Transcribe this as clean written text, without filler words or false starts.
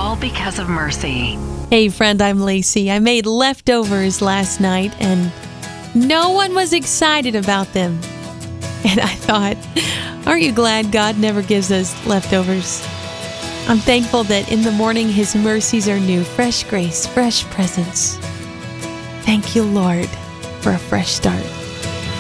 all because of mercy. Hey friend, I'm Lacey. I made leftovers last night and no one was excited about them. And I thought, aren't you glad God never gives us leftovers? I'm thankful that in the morning His mercies are new, fresh grace, fresh presence. Thank you, Lord, for a fresh start.